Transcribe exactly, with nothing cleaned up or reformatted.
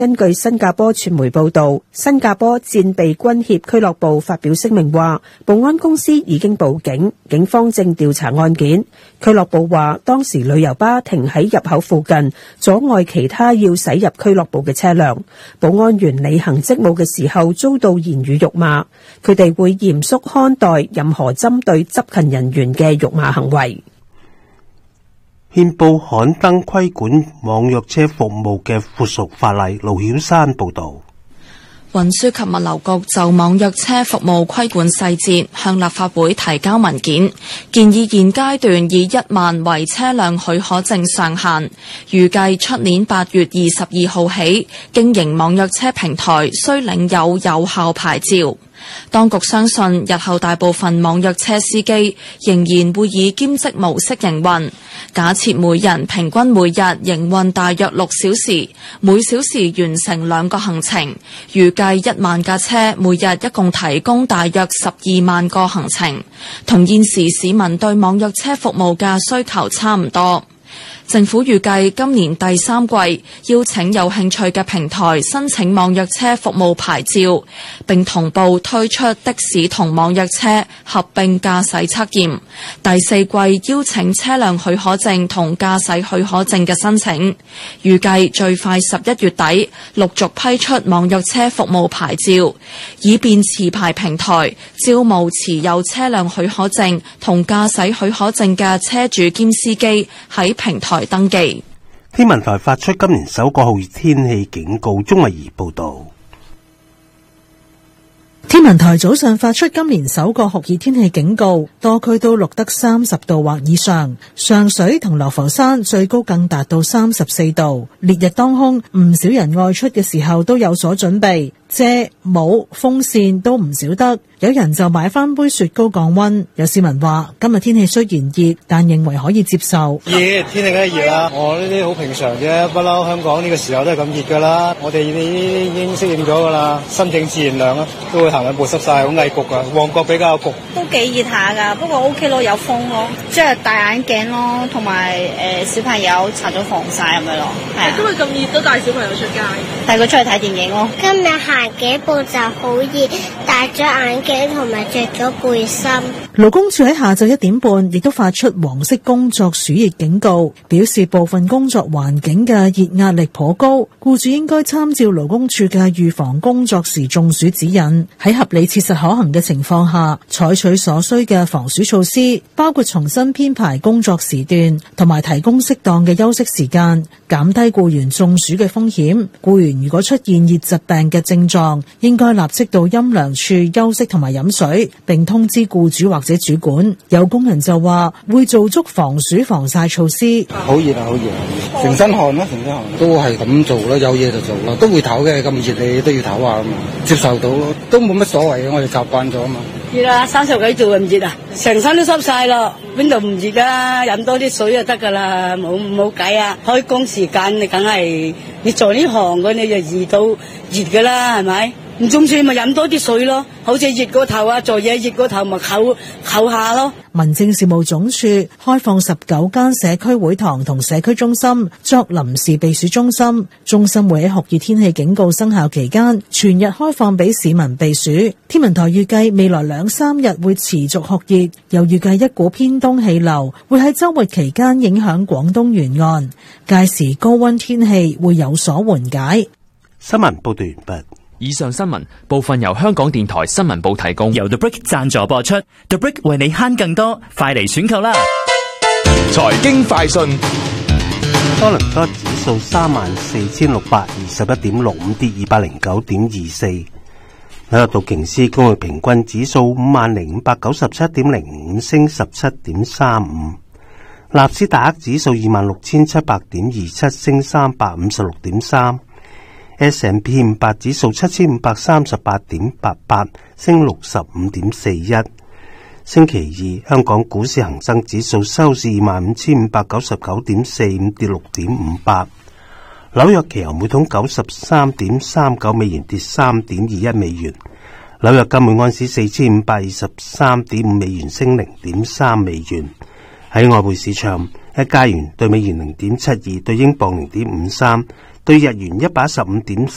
根據新加坡傳媒報道，新加坡戰備軍協俱樂部發表聲明話，保安公司已經報警，警方正調查案件。俱樂部話，當時旅遊巴停喺入口附近，阻礙其他要駛入俱樂部嘅車輛。保安員履行職務嘅時候遭到言語辱罵，佢哋會嚴肅看待任何針對執勤人員嘅辱罵行為。 憲報刊登規管網約車服務嘅附屬法例。盧曉山報道。 運輸及物流局就網約車服務規管細節向立法會提交文件，建議現階段以一萬為車輛許可證上限，預計出年八月二十二號起，經營網約車平台需領有有效牌照。當局相信日後大部分網約車司機仍然會以兼職模式營運，假設每人平均每日營運大約六小時，每小時完成兩個行程，預計一萬架車每日一共提供大約十二萬個行程，同現時市民對網約車服務嘅需求差唔多。政府預計今年第三季邀請有興趣嘅平台申請網約車服務牌照，並同步推出的士同網約車合併駕駛測驗。第四季邀請車輛許可證同駕駛許可證嘅申請，預計最快十一月底陸續批出網約車服務牌照，以便持牌平台招募持有車輛許可證同駕駛許可證嘅車主兼司機喺平台登記。 天文台發出今年首個酷熱天氣警告。鍾慧儀報道。 天文台早上發出今年首個酷熱天氣警告，多區都錄得三十度或以上，上水同流浮山最高更達到三十四度。烈日當空，唔少人外出嘅時候都有所準備，遮、帽、風扇都唔少得。有人就買翻杯雪糕降溫。有市民話今日天氣雖然熱，但認為可以接受。 熱，天氣梗係熱啦，我呢啲好平常啫，不嬲香港呢個時候都係咁熱噶啦，我哋已經適應咗噶啦，心境自然涼啦，都會行兩步濕晒，好翳焗噶，旺角比較焗， 都幾熱下噶，不過 OK 咯，有風咯，即係戴眼鏡咯，同埋誒小朋友搽咗防曬咁樣咯。係啊， 今日咁熱都帶小朋友出街， 帶佢出去睇電影咯。 今日行幾步就好熱，戴咗眼鏡同埋着咗背心。 勞工處喺下晝一點半亦都發出黃色工作暑熱警告，表示部分工作環境嘅熱壓力頗高，僱主應該參照勞工處嘅預防工作時中暑指引，喺合理切實可行嘅情況下，採取所需嘅防暑措施，包括重新編排工作時段，同埋提供適當嘅休息時間，減低僱員中暑嘅風險。僱員如果出現熱疾病嘅症狀，應該立即到陰涼處休息同埋飲水，並通知僱主或者主管。有工人就話會做足防暑防曬措施。 好熱啊，好熱啊，成身汗啦，成身汗都係咁做啦，有嘢就做啦，都會唞嘅，咁熱你都要唞下啊嘛，接受到咯，都冇乜所謂嘅，我哋習慣咗啊嘛。 熱啊，三十幾度咁熱啊，成身都濕晒咯，邊度唔熱啊？飲多啲水就得噶啦，冇冇計啊！開工時間你梗係你做呢行嘅，你就熱到熱噶啦，係咪？唔中暑咪飲多啲水咯，好似熱個頭啊，做嘢熱個頭咪唞唞下咯。 民政事務總署開放十九間社區會堂同社區中心作臨時避暑中心，中心會喺酷熱天氣警告生效期間全日開放俾市民避暑。天文台預計未來兩三日會持續酷熱，又預計一股偏東氣流會喺週末期間影響廣東沿岸，屆時高溫天氣會有所緩解。 新聞報道完畢。 以上新聞部分由香港電台新聞部提供， 由 The Brick 贊助播出。The Brick 為你慳更多，快嚟選購啦！ 財經快訊， 多倫多指數三萬四千六百二十一點六五，跌二百零九點二四。紐約道瓊斯工業平均指數五萬零五百九十七點零五，升十七點三五。納斯達克指數二萬六千七百點二七，升三百五十六點三。S and P 五百指數七千五百三十八點八八，升六十五點四一。星期二，香港股市恒生指數收市二萬五千五百九十九點四五，跌六點五八。紐約期油每桶九十三點三九美元，跌三點二一美元。紐約金每盎司四千五百二十三點五美元，升零點三美元。喺外匯市場，一加元對美元零點七二，對英鎊零點五三，對日元一百一十五點